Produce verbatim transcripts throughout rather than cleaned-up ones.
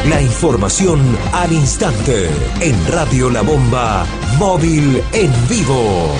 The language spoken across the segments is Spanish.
La información al instante en Radio La Bomba, móvil en vivo.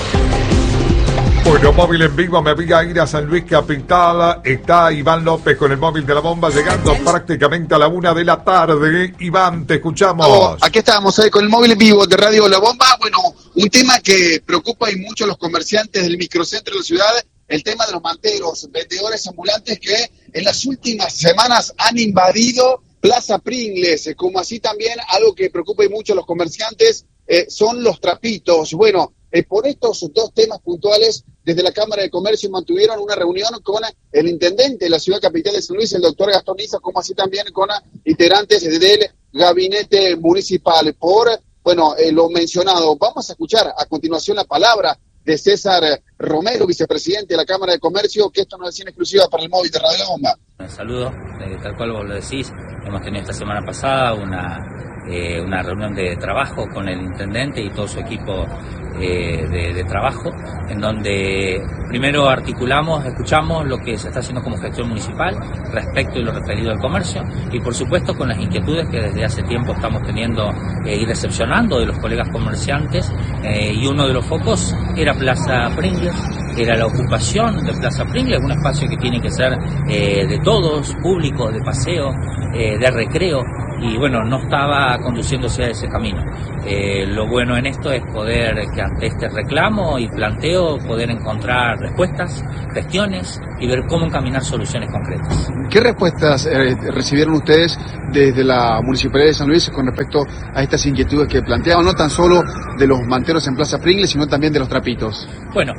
Bueno, móvil en vivo, me voy a ir a San Luis Capital. Está Iván López con el móvil de La Bomba, llegando prácticamente a la una de la tarde. Iván, te escuchamos. Oh, aquí estamos, eh, con el móvil en vivo de Radio La Bomba. Bueno, un tema que preocupa y mucho a los comerciantes del microcentro de la ciudad, el tema de los manteros, vendedores ambulantes que en las últimas semanas han invadido Plaza Pringles, como así también algo que preocupa y mucho a los comerciantes eh, son los trapitos. Bueno, eh, por estos dos temas puntuales, desde la Cámara de Comercio mantuvieron una reunión con el intendente de la ciudad capital de San Luis, el doctor Gastón Niza, como así también con integrantes del gabinete municipal. Por, bueno, eh, lo mencionado, vamos a escuchar a continuación la palabra de César Romero, vicepresidente de la Cámara de Comercio, que esto no es en exclusiva para el móvil de Radio La Bomba. Saludos, eh, tal cual vos lo decís, hemos tenido esta semana pasada una, eh, una reunión de trabajo con el intendente y todo su equipo eh, de, de trabajo, en donde primero articulamos, escuchamos lo que se está haciendo como gestión municipal respecto y lo referido al comercio, y por supuesto con las inquietudes que desde hace tiempo estamos teniendo eh, y recepcionando de los colegas comerciantes, eh, y uno de los focos era Plaza Pringles, era la ocupación de Plaza Pringles, un espacio que tiene que ser eh, de todos, público, de paseo, eh, de recreo, y bueno, no estaba conduciéndose a ese camino. Eh, lo bueno en esto es poder, que ante este reclamo y planteo, poder encontrar respuestas, gestiones y ver cómo encaminar soluciones concretas. ¿Qué respuestas eh, recibieron ustedes desde la Municipalidad de San Luis con respecto a estas inquietudes que planteaban, no tan solo de los manteros en Plaza Pringles, sino también de los trapitos? Bueno,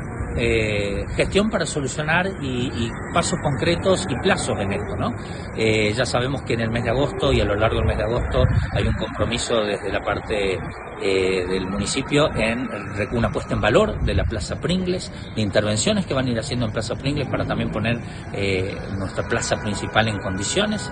Eh, gestión para solucionar y, y pasos concretos y plazos en esto, ¿no? Eh, ya sabemos que en el mes de agosto y a lo largo del mes de agosto hay un compromiso desde la parte eh, del municipio en una puesta en valor de la Plaza Pringles, de intervenciones que van a ir haciendo en Plaza Pringles para también poner eh, nuestra plaza principal en condiciones.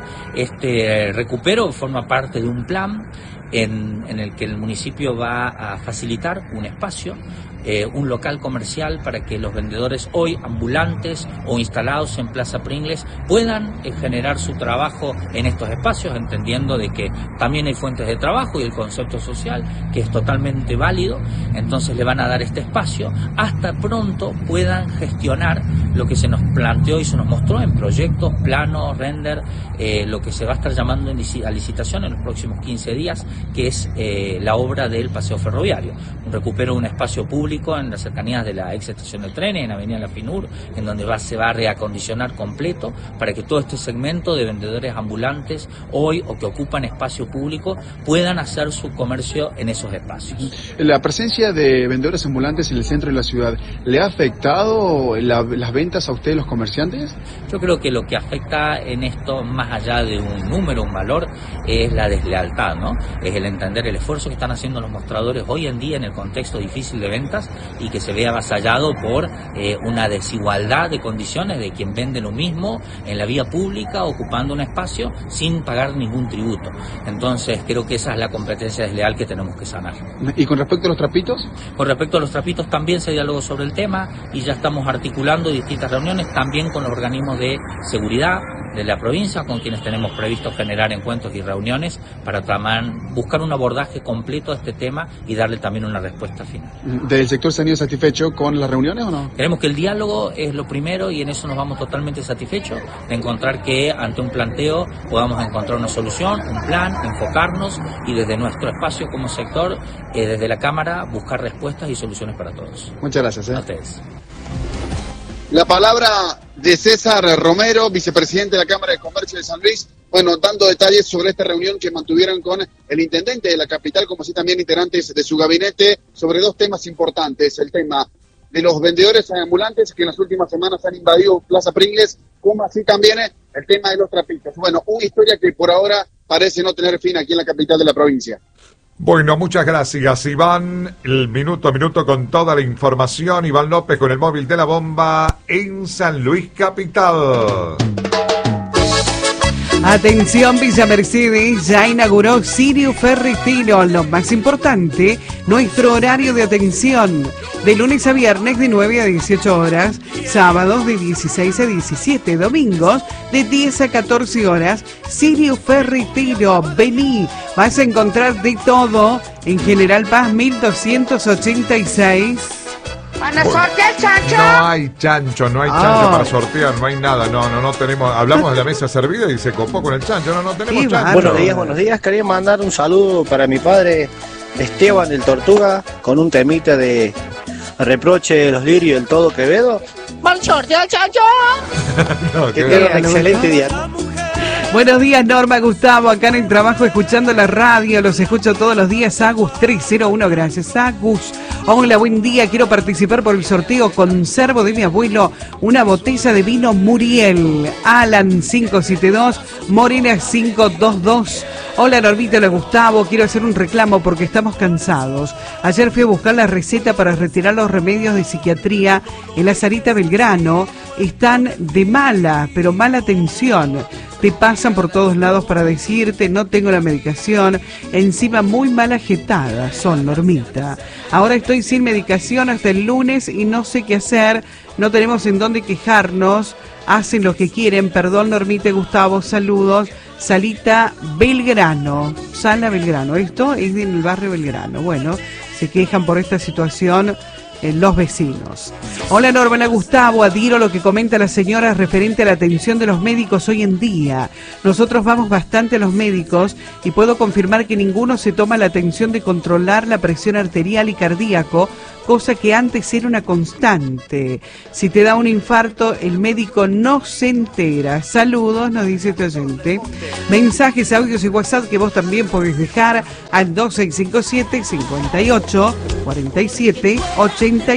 Este recupero forma parte de un plan en, en el que el municipio va a facilitar un espacio, Eh, un local comercial para que los vendedores hoy ambulantes o instalados en Plaza Pringles puedan eh, generar su trabajo en estos espacios, entendiendo de que también hay fuentes de trabajo y el concepto social que es totalmente válido. Entonces le van a dar este espacio hasta pronto puedan gestionar lo que se nos planteó y se nos mostró en proyectos, planos, render, eh, lo que se va a estar llamando a licitación en los próximos quince días, que es eh, la obra del paseo ferroviario, un recupero de un espacio público en las cercanías de la ex estación de trenes, en Avenida La Pinur, en donde va, se va a reacondicionar completo para que todo este segmento de vendedores ambulantes hoy o que ocupan espacio público puedan hacer su comercio en esos espacios. ¿La presencia de vendedores ambulantes en el centro de la ciudad le ha afectado la, las ventas a ustedes los comerciantes? Yo creo que lo que afecta en esto, más allá de un número, un valor, es la deslealtad, ¿no? Es el entender el esfuerzo que están haciendo los mostradores hoy en día en el contexto difícil de ventas y que se ve avasallado por eh, una desigualdad de condiciones de quien vende lo mismo en la vía pública ocupando un espacio sin pagar ningún tributo. Entonces creo que esa es la competencia desleal que tenemos que sanar. ¿Y con respecto a los trapitos? Con respecto a los trapitos también se dialogó sobre el tema y ya estamos articulando distintas reuniones también con los organismos de seguridad de la provincia, con quienes tenemos previsto generar encuentros y reuniones para también buscar un abordaje completo a este tema y darle también una respuesta final. ¿Del sector se han ido satisfecho con las reuniones o no? Creemos que el diálogo es lo primero y en eso nos vamos totalmente satisfechos de encontrar que ante un planteo podamos encontrar una solución, un plan, enfocarnos y desde nuestro espacio como sector, eh, desde la Cámara, buscar respuestas y soluciones para todos. Muchas gracias. ¿eh? A ustedes. La palabra de César Romero, vicepresidente de la Cámara de Comercio de San Luis, bueno, dando detalles sobre esta reunión que mantuvieron con el intendente de la capital, como así también integrantes de su gabinete, sobre dos temas importantes. El tema de los vendedores ambulantes que en las últimas semanas han invadido Plaza Pringles, como así también el tema de los trapitos. Bueno, una historia que por ahora parece no tener fin aquí en la capital de la provincia. Bueno, muchas gracias, Iván. El minuto a minuto con toda la información. Iván López con el móvil de La Bomba en San Luis Capital. Atención, Villa Mercedes ya inauguró Sirio Ferretino. Lo más importante, nuestro horario de atención. De lunes a viernes de nueve a dieciocho horas, sábados de dieciséis a diecisiete, domingos de diez a catorce horas. Sirio Ferretino, vení, vas a encontrar de todo en General Paz mil doscientos ochenta y seis. ¿Van a sortear chancho? No hay chancho, no hay chancho Ah. para sortear, no hay nada, no, no, no tenemos, hablamos de la mesa servida y se copó con el chancho, no, no tenemos Qué chancho. bárbaro. Buenos días, buenos días. Quería mandar un saludo para mi padre Esteban del Tortuga con un temita de reproche de los lirios del todo Quevedo. ¿Van a sortear chancho? No, Que qué tengan bien. un excelente día. Buenos días, Norma, Gustavo, acá en el trabajo escuchando la radio, los escucho todos los días. Agus tres cero uno, gracias. Agus, hola, buen día, quiero participar por el sorteo. Conservo de mi abuelo una botella de vino Muriel. Alan cinco siete dos, Morena cinco dos dos. Hola, Normita, hola, Gustavo, quiero hacer un reclamo porque estamos cansados. Ayer fui a buscar la receta para retirar los remedios de psiquiatría en la Sarita Belgrano. Están de mala, pero mala atención. Te pasan por todos lados para decirte no tengo la medicación, encima muy mal ajetada son, Normita. Ahora estoy sin medicación hasta el lunes y no sé qué hacer, no tenemos en dónde quejarnos, hacen lo que quieren, perdón Normita y Gustavo, saludos. Salita Belgrano, Sala Belgrano, esto es en el barrio Belgrano, bueno, se quejan por esta situación eh, los vecinos. Hola Norma, hola Gustavo, adhiero a lo que comenta la señora referente a la atención de los médicos hoy en día. Nosotros vamos bastante a los médicos y puedo confirmar que ninguno se toma la atención de controlar la presión arterial y cardíaco, cosa que antes era una constante. Si te da un infarto, el médico no se entera. Saludos, nos dice este oyente. Mensajes, audios y WhatsApp que vos también podés dejar al dos seis cinco siete, cincuenta y ocho, cuarenta y siete, ochenta y